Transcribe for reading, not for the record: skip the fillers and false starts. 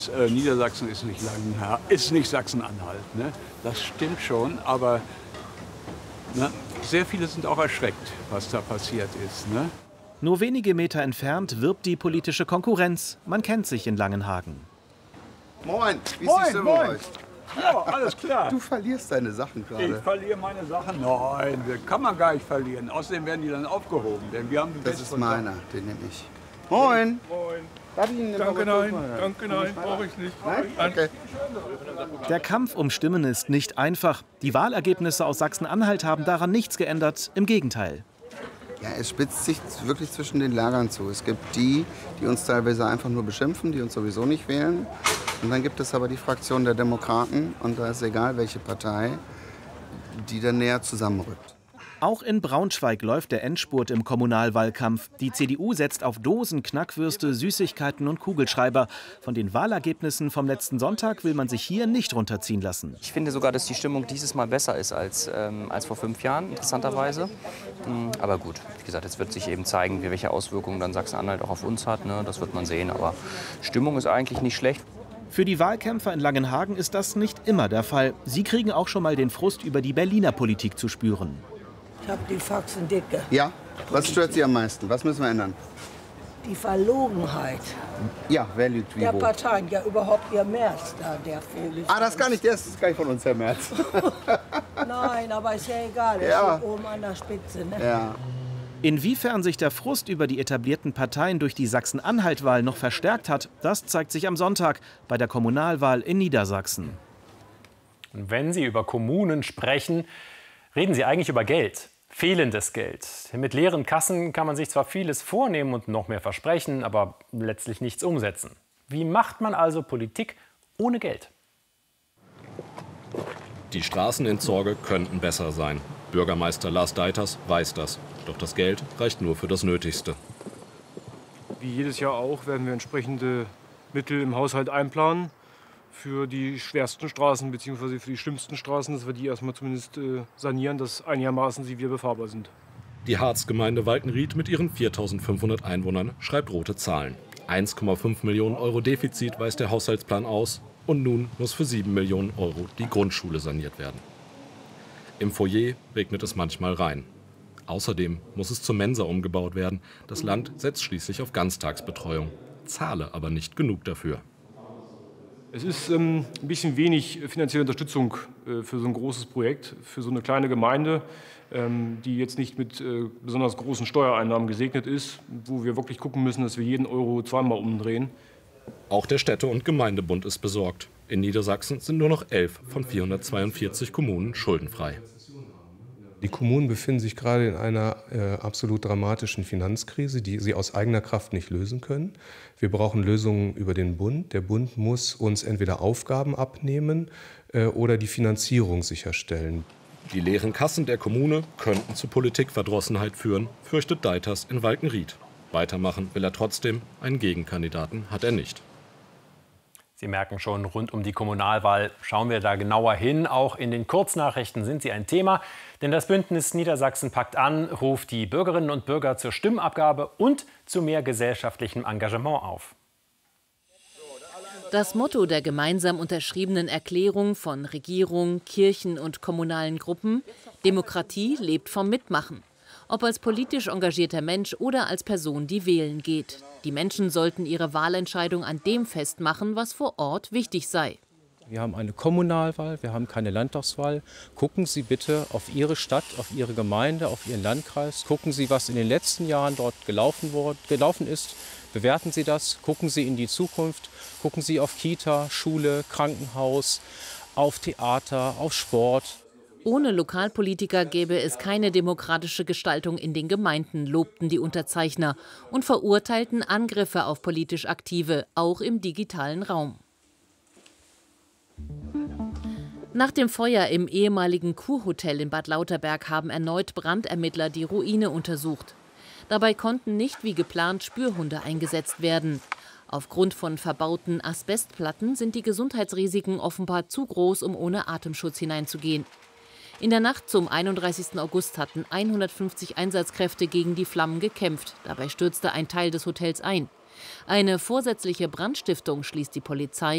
Niedersachsen ist nicht Sachsen-Anhalt. Ne? Das stimmt schon, aber sehr viele sind auch erschreckt, was da passiert ist. Ne? Nur wenige Meter entfernt wirbt die politische Konkurrenz. Man kennt sich in Langenhagen. Moin, wie ist die Stimmung bei euch? Ja, alles klar. Du verlierst deine Sachen gerade. Ich verliere meine Sachen? Nein, kann man gar nicht verlieren. Außerdem werden die dann aufgehoben, denn wir haben... Das ist meiner, den nehme ich. Moin. Moin. Darf ich Ihnen Danke, nein, brauche ich nicht. Nein? Okay. Der Kampf um Stimmen ist nicht einfach. Die Wahlergebnisse aus Sachsen-Anhalt haben daran nichts geändert. Im Gegenteil. Ja, es spitzt sich wirklich zwischen den Lagern zu. Es gibt die, die uns teilweise einfach nur beschimpfen, die uns sowieso nicht wählen. Und dann gibt es aber die Fraktion der Demokraten, und da ist egal, welche Partei, die dann näher zusammenrückt. Auch in Braunschweig läuft der Endspurt im Kommunalwahlkampf. Die CDU setzt auf Dosen, Knackwürste, Süßigkeiten und Kugelschreiber. Von den Wahlergebnissen vom letzten Sonntag will man sich hier nicht runterziehen lassen. Ich finde sogar, dass die Stimmung dieses Mal besser ist als vor 5 Jahren, interessanterweise. Aber gut, wie gesagt, jetzt wird sich eben zeigen, welche Auswirkungen dann Sachsen-Anhalt auch auf uns hat. Ne? Das wird man sehen, aber Stimmung ist eigentlich nicht schlecht. Für die Wahlkämpfer in Langenhagen ist das nicht immer der Fall. Sie kriegen auch schon mal den Frust über die Berliner Politik zu spüren. Ich habe die Faxen dicke. Ja? Was stört Sie am meisten? Was müssen wir ändern? Die Verlogenheit Ja, wer lügt wie der wo? Parteien, ja überhaupt Ihr Merz da, der Vogel. Ah, das ist gar nicht von uns, Herr Merz. Nein, aber ist ja egal, er Ja. ist oben an der Spitze. Ne? Ja. Inwiefern sich der Frust über die etablierten Parteien durch die Sachsen-Anhalt-Wahl noch verstärkt hat, das zeigt sich am Sonntag bei der Kommunalwahl in Niedersachsen. Und wenn Sie über Kommunen sprechen, reden Sie eigentlich über Geld. Fehlendes Geld. Mit leeren Kassen kann man sich zwar vieles vornehmen und noch mehr versprechen, aber letztlich nichts umsetzen. Wie macht man also Politik ohne Geld? Die Straßenentsorge könnten besser sein. Bürgermeister Lars Deiters weiß das. Doch das Geld reicht nur für das Nötigste. Wie jedes Jahr auch werden wir entsprechende Mittel im Haushalt einplanen für die schwersten Straßen bzw. für die schlimmsten Straßen, dass wir die erstmal zumindest sanieren, dass einigermaßen sie wieder befahrbar sind. Die Harzgemeinde Walkenried mit ihren 4.500 Einwohnern schreibt rote Zahlen. 1,5 Millionen Euro Defizit weist der Haushaltsplan aus. Und nun muss für 7 Millionen Euro die Grundschule saniert werden. Im Foyer regnet es manchmal rein. Außerdem muss es zur Mensa umgebaut werden. Das Land setzt schließlich auf Ganztagsbetreuung, zahle aber nicht genug dafür. Es ist ein bisschen wenig finanzielle Unterstützung für so ein großes Projekt, für so eine kleine Gemeinde, die jetzt nicht mit besonders großen Steuereinnahmen gesegnet ist, wo wir wirklich gucken müssen, dass wir jeden Euro zweimal umdrehen. Auch der Städte- und Gemeindebund ist besorgt. In Niedersachsen sind nur noch 11 von 442 Kommunen schuldenfrei. Die Kommunen befinden sich gerade in einer absolut dramatischen Finanzkrise, die sie aus eigener Kraft nicht lösen können. Wir brauchen Lösungen über den Bund. Der Bund muss uns entweder Aufgaben abnehmen oder die Finanzierung sicherstellen. Die leeren Kassen der Kommune könnten zu Politikverdrossenheit führen, fürchtet Deiters in Walkenried. Weitermachen will er trotzdem, einen Gegenkandidaten hat er nicht. Sie merken schon, rund um die Kommunalwahl schauen wir da genauer hin. Auch in den Kurznachrichten sind sie ein Thema. Denn das Bündnis Niedersachsen packt an, ruft die Bürgerinnen und Bürger zur Stimmabgabe und zu mehr gesellschaftlichem Engagement auf. Das Motto der gemeinsam unterschriebenen Erklärung von Regierung, Kirchen und kommunalen Gruppen: Demokratie lebt vom Mitmachen. Ob als politisch engagierter Mensch oder als Person, die wählen geht. Die Menschen sollten ihre Wahlentscheidung an dem festmachen, was vor Ort wichtig sei. Wir haben eine Kommunalwahl, wir haben keine Landtagswahl. Gucken Sie bitte auf Ihre Stadt, auf Ihre Gemeinde, auf Ihren Landkreis. Gucken Sie, was in den letzten Jahren dort gelaufen ist. Bewerten Sie das, gucken Sie in die Zukunft. Gucken Sie auf Kita, Schule, Krankenhaus, auf Theater, auf Sport. Ohne Lokalpolitiker gäbe es keine demokratische Gestaltung in den Gemeinden, lobten die Unterzeichner und verurteilten Angriffe auf politisch Aktive, auch im digitalen Raum. Nach dem Feuer im ehemaligen Kurhotel in Bad Lauterberg haben erneut Brandermittler die Ruine untersucht. Dabei konnten nicht wie geplant Spürhunde eingesetzt werden. Aufgrund von verbauten Asbestplatten sind die Gesundheitsrisiken offenbar zu groß, um ohne Atemschutz hineinzugehen. In der Nacht zum 31. August hatten 150 Einsatzkräfte gegen die Flammen gekämpft. Dabei stürzte ein Teil des Hotels ein. Eine vorsätzliche Brandstiftung schließt die Polizei.